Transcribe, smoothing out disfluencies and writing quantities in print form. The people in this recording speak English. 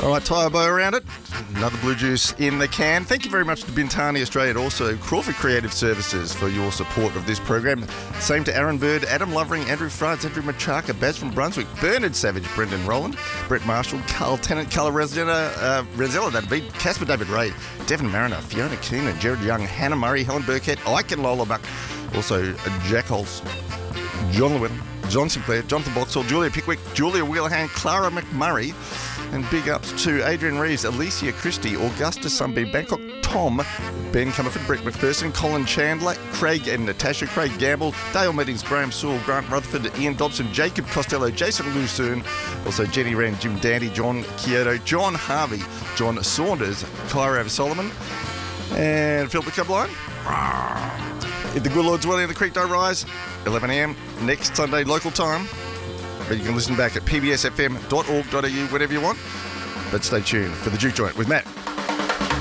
All right, tyre bow around it. Another blue juice in the can. Thank you very much to Bintani Australia and also Crawford Creative Services for your support of this program. Same to Aaron Bird, Adam Lovering, Andrew France, Andrew Machaka, Baz from Brunswick, Bernard Savage, Brendan Rowland, Brett Marshall, Carl Tennant, Carla Rosella, that'd be Casper David Ray, Devon Mariner, Fiona Keenan, Jared Young, Hannah Murray, Helen Burkett, Ike and Lola Buck, also Jack Holst, John Llewellyn, John Sinclair, Jonathan Boxall, Julia Pickwick, Julia Wheelhand, Clara McMurray, and big ups to Adrian Reeves, Alicia Christie, Augusta Sunbeam, Bangkok Tom, Ben Comerford, Brett McPherson, Colin Chandler, Craig and Natasha, Craig Gamble, Dale Meetings, Graham Sewell, Grant Rutherford, Ian Dobson, Jacob Costello, Jason Lucerne, also Jenny Rand, Jim Dandy, John Kyoto, John Harvey, John Saunders, Kyra Solomon, and Philip McCubline. If the good Lord's willing, the creek don't rise, 11 a.m. next Sunday local time. But you can listen back at pbsfm.org.au whenever you want. But stay tuned for the Juke Joint with Matt.